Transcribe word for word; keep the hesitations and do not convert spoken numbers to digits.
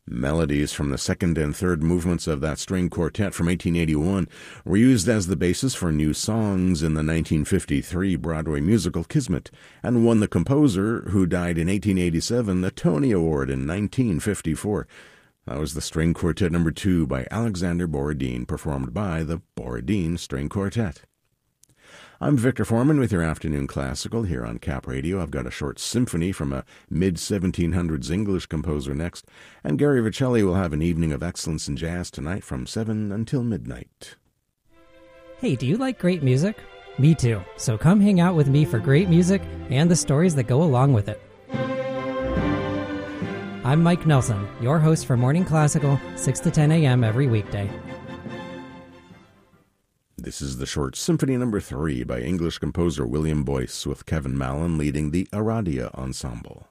Melodies from the second and third movements of that string quartet from eighteen eighty-one were used as the basis for new songs in the nineteen fifty-three Broadway musical Kismet, and won the composer, who died in eighteen eighty-seven, the Tony Award in nineteen fifty-four. That was the String Quartet number two by Alexander Borodin, performed by the Borodin String Quartet. I'm Victor Foreman with your Afternoon Classical here on Cap Radio. I've got a short symphony from a mid seventeen hundreds English composer next, and Gary Vicelli will have an evening of excellence in jazz tonight from seven until midnight. Hey, do you like great music? Me too. So come hang out with me for great music and the stories that go along with it. I'm Mike Nelson, your host for Morning Classical, six to ten a.m. every weekday. This is the short symphony number three by English composer William Boyce, with Kevin Mallon leading the Aradia Ensemble.